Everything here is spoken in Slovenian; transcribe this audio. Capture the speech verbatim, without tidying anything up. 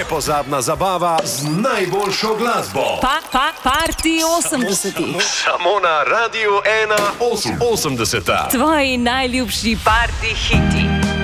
Nepozabna zabava z najboljšo glasbo. Pa, pa, party osemdesetih. Samo na Radiu ena osemdeseta. Tvoji najljubši party hiti.